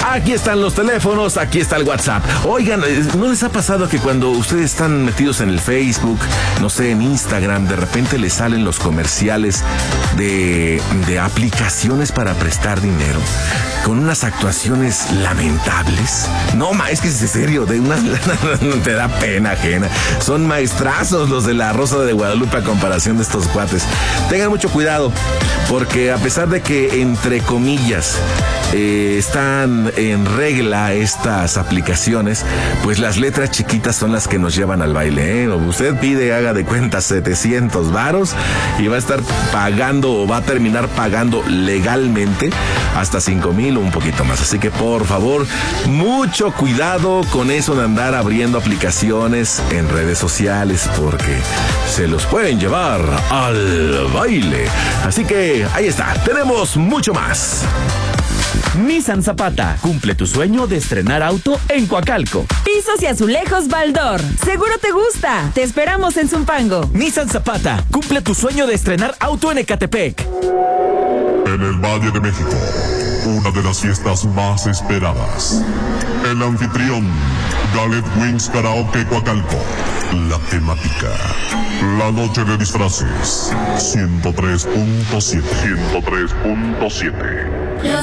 Aquí están los teléfonos, aquí está el WhatsApp. Oigan, ¿no les ha pasado que cuando ustedes están metidos en el Facebook, no sé, en Instagram, de repente les salen los comerciales de aplicaciones para prestar dinero con unas actuaciones lamentables? No, es que es en serio, te da pena ajena. Son maestrazos los de la Rosa de Guadalupe a comparación de estos cuates. Tengan mucho cuidado, porque a pesar de que, entre comillas, están en regla estas aplicaciones, pues las letras chiquitas son las que nos llevan al baile, ¿eh? Usted pide, haga de cuenta, 700 varos y va a estar pagando, o va a terminar pagando legalmente hasta 5,000 o un poquito más. Así que, por favor, mucho cuidado con eso de andar abriendo aplicaciones en redes sociales, porque se los pueden llevar al baile. Así que ahí está, tenemos mucho más. Nissan Zapata, cumple tu sueño de estrenar auto en Coacalco. Pisos y azulejos Baldor, seguro te gusta. Te esperamos en Zumpango. Nissan Zapata, cumple tu sueño de estrenar auto en Ecatepec. En el Valle de México, una de las fiestas más esperadas. El anfitrión, Gallet Wings Karaoke Coacalco. La temática, la noche de disfraces. 103.7.